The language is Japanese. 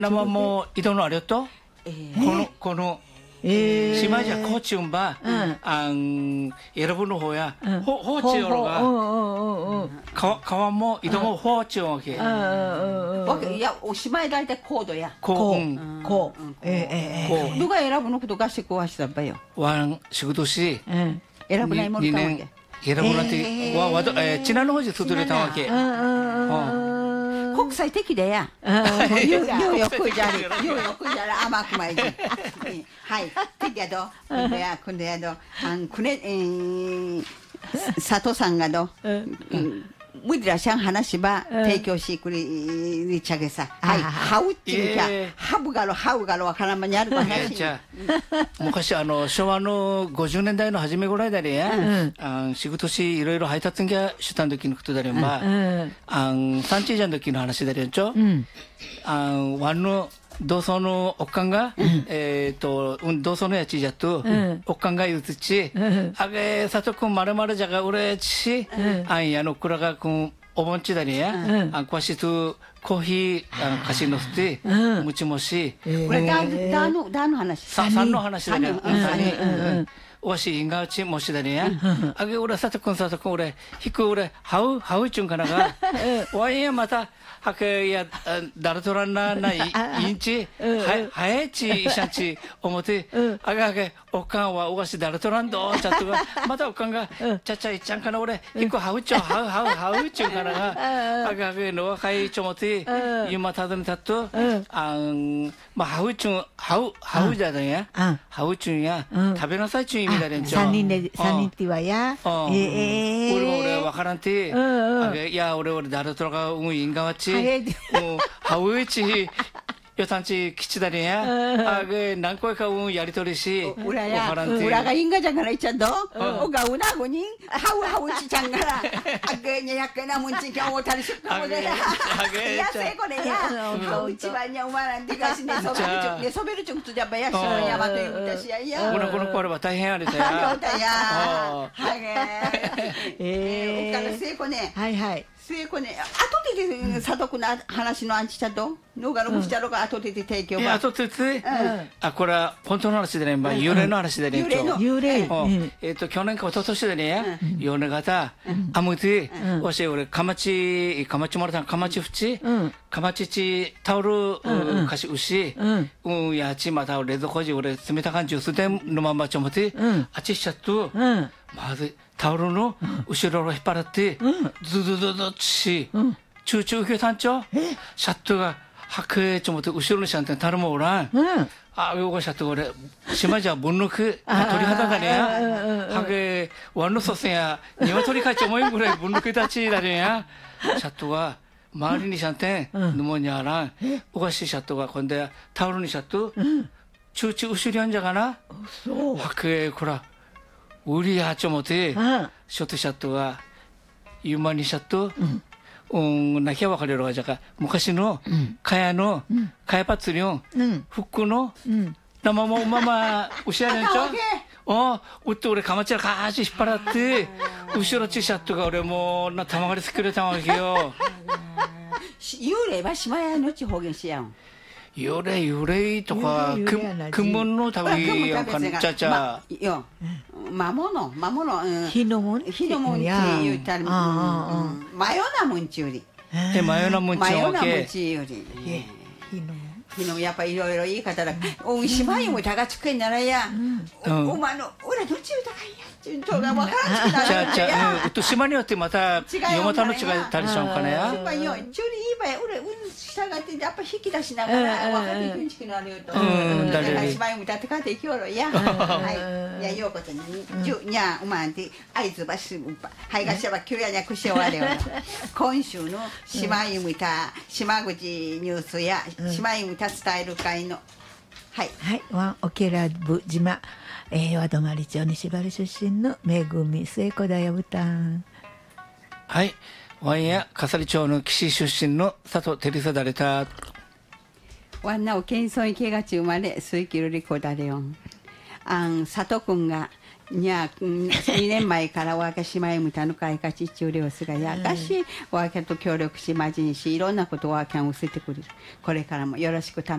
生も井戸のあれとこの島じゃ高知うんば여러분の方や放置よろが川も井戸も放置よわけいやお島へ大体高度やこう 누가選ぶのこと合宿はしたばよわ仕事し選ぶないものかわけ選ぶなんてわちなの方じつどれたわけ国際的でや入浴じゃり甘くまいじはいてやど今度やど佐藤さんがど無理らしゃん話ば提供しくりちゃげさはいハウっていうかハウガロわからんまにあるかなじゃ昔昭和の50年代の初めぐらいだりや仕事しいろいろ配達がした時のことだりま産地じゃん時の話だりやんちょワンの同窓のおっかんが同窓のやちじゃとおっかんが言うつちあげさとくんまるまるじゃがうれちやのくらがくんお盆ちだりやこしとコーヒーかしのすてむちもしこれだの話さんの話だりやわし因がうちもしだりやあげ俺さとくん俺ひく俺はうちゅんかながわいやまたはけやだらとらんないインチはやちいしゃち表あがおかんはおがしだらとらんどちゃっとがまたおかんがちゃちゃいちゃんかな俺ひくはうちゅんかながあがの若いちょもて今たどにたっとまあはうちゅんはうじゃだやはうちゅんや食べなさいちゅん意味だれんちょ 3人って言わや俺わからんていや俺だらとらが因がわちハウイチよたんち基地だねや何回かやりとりし裏が因がじゃからいっちゃんどおがうなごにハウチちゃんからあげにやっけなもんちきゃおたりしっかもでやせこれやハウチはにゃうまらんでかしねそべるちょくとじゃばやしのやまというたしやいやこの子は大変あれだよはげおからせいこねせいこね後で佐藤の話のアンチちゃんとのがのむしちゃろが後で提供ば後でこれは本当の話でね幽霊の話でね幽霊去年か一昨年でね夜型あむてわし俺かまちもらったかまちふちかまちちタオルかしうしやちまた冷蔵庫じ俺冷た感じ薄でのままちょもてあちしちゃっとまずタオルの後ろを引っ張ってズズズズッし中級単調シャットが白衣ちょもって後ろのシャンテンたるもおらんよこしゃって俺島じゃぶんのく鳥肌だねや白衣ワンの祖先や鶏かち思いぐらいぶんのくたちだねやシャットが周りにシャンテンぬもにあらんおかしいシャットが今度やタオルにシャット中後ろやんじゃがな白衣こら우리ちょもてショットシャットがユーマニシャットなきゃわかるよがじゃか昔のかやぱつりょ服の生もまま後ろやんちゃうって俺かまちらかーし引っ張らって後ろチシャットが俺もうたまがり作れたわけよ幽霊は島屋のち方言しやん幽霊とかくむのたぶんやんかちゃちゃ魔物火のもんって言ったら真夜なもんちより真夜なもんちより火のやっぱいろいろ言い方だお島にも高くならやお前の俺どっち言うたかいやちょっと分からんちゃう島によってまた読まの違いたりしょうかねやちょりいいばや俺従ってやっぱ引き出しながら分かっていくんちくなるよとだから島にも歌って帰っていきよろやはいやようことににゃお前んて合図ばしはいがしばきゅうやにゃくしおわれよ今週の島に向いた島口ニュースや島に向いた伝える会のはいワンオケラブ島和泊町西原出身のめぐみ末子だよぶたんはいワンや笠利町の岸出身の佐藤照貞だれたワンナオ県村池がち生まれ水キルリコだれよん佐藤くんが2年前からわけしまいむたのかいかちちゅうりょうすがやがしわけと協力しまじにしいろんなことわけんを教えてくれるこれからもよろしくた